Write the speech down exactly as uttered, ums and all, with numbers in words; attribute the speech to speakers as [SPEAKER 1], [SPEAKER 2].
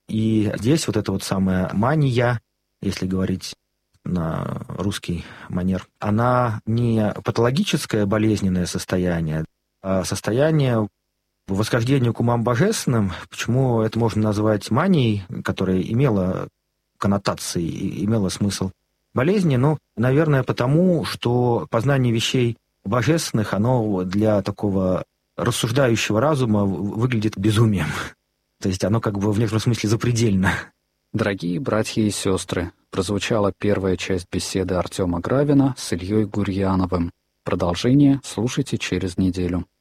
[SPEAKER 1] И здесь вот эта вот самая мания, если говорить на русский манер, она не патологическое болезненное состояние, а состояние восхождения к умам божественным. Почему это можно назвать манией, которая имела коннотации и имела смысл болезни? Ну, наверное, потому, что познание вещей божественных, оно для такого рассуждающего разума выглядит безумием. То есть оно как бы в некотором смысле запредельно.
[SPEAKER 2] Дорогие братья и сестры, прозвучала первая часть беседы Артема Гравина с Ильей Гурьяновым. Продолжение слушайте через неделю.